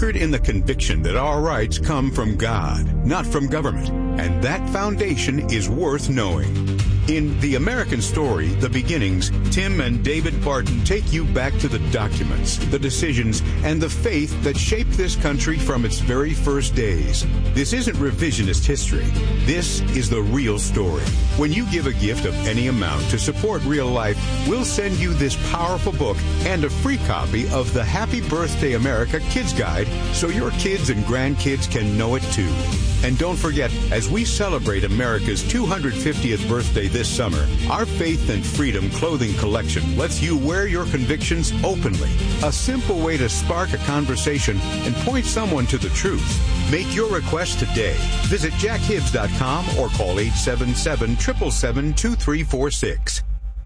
anchored in the conviction that our rights come from God, not from government, and that foundation is worth knowing. In The American Story, The Beginnings, Tim and David Barton take you back to the documents, the decisions, and the faith that shaped this country from its very first days. This isn't revisionist history. This is the real story. When you give a gift of any amount to support Real Life, we'll send you this powerful book and a free copy of the Happy Birthday America Kids Guide so your kids and grandkids can know it too. And don't forget, as we celebrate America's 250th birthday this summer, our Faith and Freedom clothing collection lets you wear your convictions openly. A simple way to spark a conversation and point someone to the truth. Make your request today. Visit jackhibbs.com or call 877-777-2346.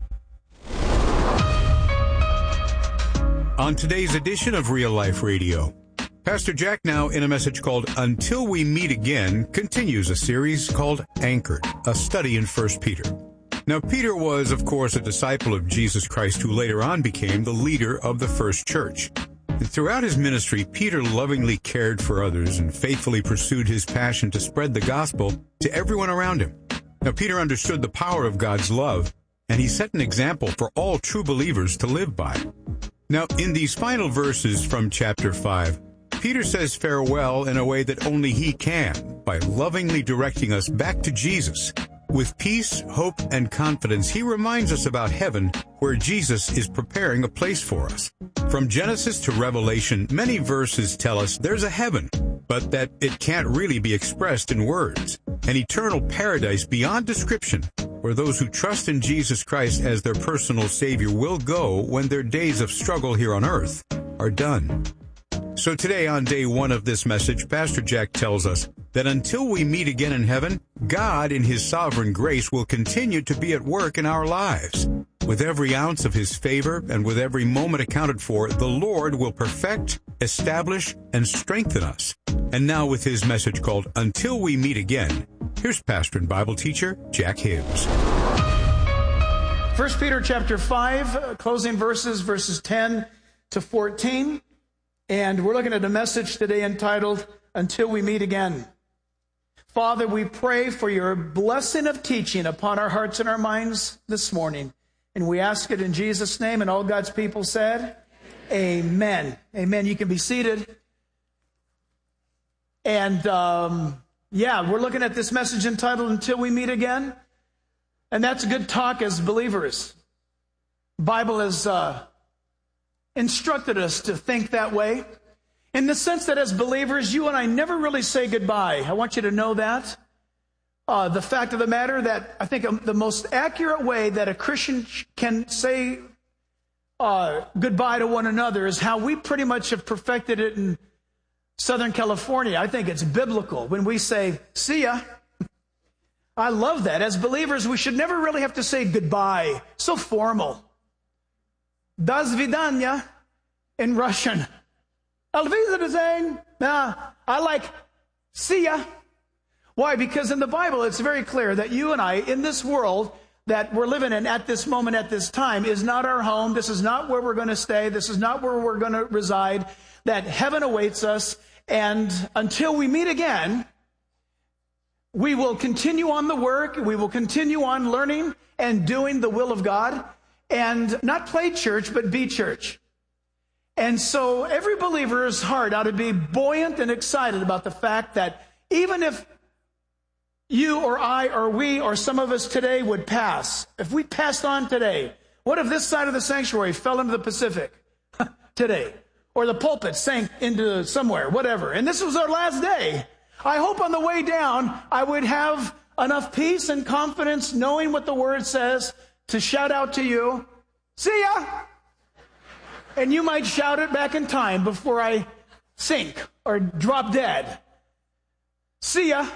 On today's edition of Real Life Radio, Pastor Jack, now in a message called Until We Meet Again, continues a series called Anchored, a study in 1 Peter. Now, Peter was, of course, a disciple of Jesus Christ who later on became the leader of the first church. Throughout his ministry, Peter lovingly cared for others and faithfully pursued his passion to spread the gospel to everyone around him. Now, Peter understood the power of God's love, and he set an example for all true believers to live by. Now, in these final verses from chapter 5, Peter says farewell in a way that only he can, by lovingly directing us back to Jesus. With peace, hope, and confidence, he reminds us about heaven, where Jesus is preparing a place for us. From Genesis to Revelation, many verses tell us there's a heaven, but that it can't really be expressed in words. An eternal paradise beyond description, where those who trust in Jesus Christ as their personal Savior will go when their days of struggle here on earth are done. So today, on day one of this message, Pastor Jack tells us that until we meet again in heaven, God, in His sovereign grace, will continue to be at work in our lives. With every ounce of His favor and with every moment accounted for, the Lord will perfect, establish, and strengthen us. And now with his message called Until We Meet Again, here's pastor and Bible teacher Jack Hibbs. 1 Peter chapter 5, closing verses 10 to 14. And we're looking at a message today entitled, Until We Meet Again. Father, we pray for your blessing of teaching upon our hearts and our minds this morning. And we ask it in Jesus' name, and all God's people said, Amen. Amen. You can be seated. And, we're looking at this message entitled, Until We Meet Again. And that's a good talk as believers. The Bible has instructed us to think that way, in the sense that as believers, you and I never really say goodbye. I want you to know that. The fact of the matter that I think the most accurate way that a Christian can say goodbye to one another is how we pretty much have perfected it in Southern California. I think it's biblical when we say, see ya. I love that. As believers, we should never really have to say goodbye. So formal. До свидания in Russian. I like see ya. Why? Because in the Bible, it's very clear that you and I, in this world that we're living in at this moment, at this time, is not our home. This is not where we're going to stay. This is not where we're going to reside. That heaven awaits us. And until we meet again, we will continue on the work. We will continue on learning and doing the will of God. And not play church, but be church. And so every believer's heart ought to be buoyant and excited about the fact that even if you or I or we or some of us today would pass, if we passed on today, what if this side of the sanctuary fell into the Pacific today? Or the pulpit sank into somewhere, whatever. And this was our last day. I hope on the way down I would have enough peace and confidence knowing what the Word says to shout out to you, see ya! And you might shout it back in time before I sink or drop dead. See ya!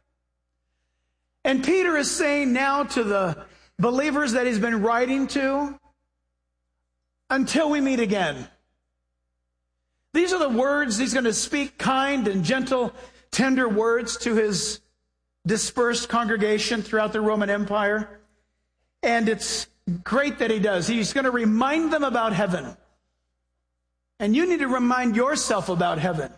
And Peter is saying now to the believers that he's been writing to, until we meet again. These are the words he's going to speak, kind and gentle, tender words to his dispersed congregation throughout the Roman Empire. And it's great that he does. He's going to remind them about heaven. And you need to remind yourself about heaven.